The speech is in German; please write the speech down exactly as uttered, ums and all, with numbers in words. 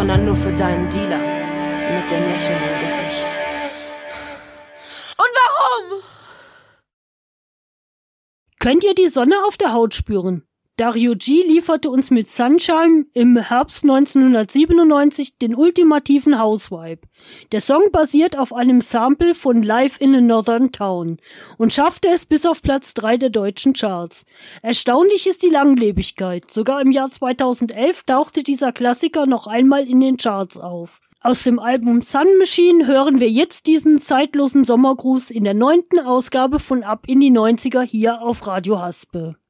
sondern nur für deinen Dealer mit dem Lächeln im Gesicht. Und warum? Könnt ihr die Sonne auf der Haut spüren? Dario G. lieferte uns mit Sunshine im Herbst neunzehnhundertsiebenundneunzig den ultimativen House-Vibe. Der Song basiert auf einem Sample von Live in a Northern Town und schaffte es bis auf Platz drei der deutschen Charts. Erstaunlich ist die Langlebigkeit. Sogar im Jahr zweitausendelf tauchte dieser Klassiker noch einmal in den Charts auf. Aus dem Album Sun Machine hören wir jetzt diesen zeitlosen Sommergruß in der neunten Ausgabe von Ab in die neunziger hier auf Radio Haspe.